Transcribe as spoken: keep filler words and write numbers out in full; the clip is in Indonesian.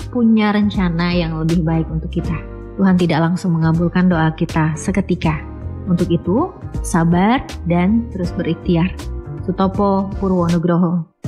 punya rencana yang lebih baik untuk kita. Tuhan tidak langsung mengabulkan doa kita seketika. Untuk itu, sabar dan terus berikhtiar. Sutopo Purwonugroho.